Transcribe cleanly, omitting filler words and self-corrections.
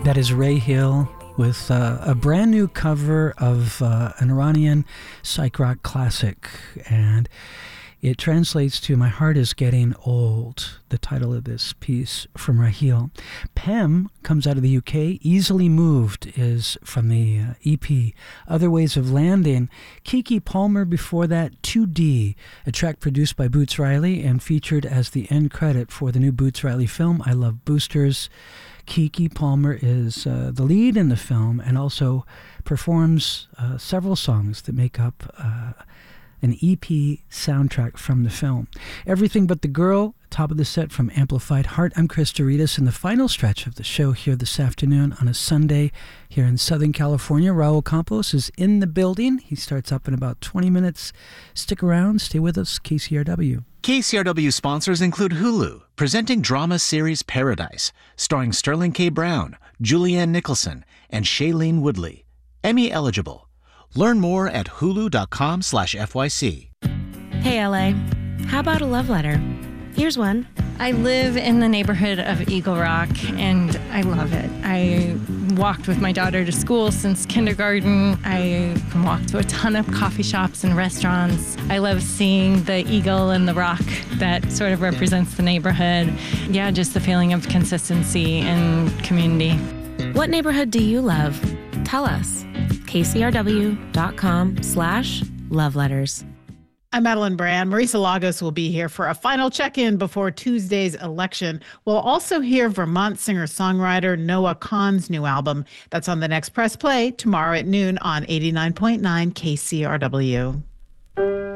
That is Ray Hill with a brand new cover of an Iranian psych rock classic, and it translates to "My Heart is Getting Old," the title of this piece from Raheel. Pem comes out of the UK. Easily Moved is from the EP. Other Ways of Landing. Kiki Palmer before that, 2D, a track produced by Boots Riley and featured as the end credit for the new Boots Riley film, I Love Boosters. Kiki Palmer is the lead in the film and also performs several songs that make up an EP soundtrack from the film. Everything But the Girl, top of the set from Amplified Heart. I'm Chris Doritas in the final stretch of the show here this afternoon on a Sunday here in Southern California. Raul Campos is in the building. He starts up in about 20 minutes. Stick around, stay with us, KCRW. KCRW sponsors include Hulu, presenting drama series Paradise, starring Sterling K. Brown, Julianne Nicholson, and Shailene Woodley. Emmy eligible. Learn more at hulu.com/FYC. Hey, LA. How about a love letter? Here's one. I live in the neighborhood of Eagle Rock, and I love it. I walked with my daughter to school since kindergarten. I walked to a ton of coffee shops and restaurants. I love seeing the eagle and the rock that sort of represents the neighborhood. Yeah, just the feeling of consistency and community. What neighborhood do you love? Tell us. KCRW.com/love letters. I'm Madeline Brand. Marisa Lagos will be here for a final check-in before Tuesday's election. We'll also hear Vermont singer-songwriter Noah Kahan's new album. That's on the next Press Play tomorrow at noon on 89.9 KCRW.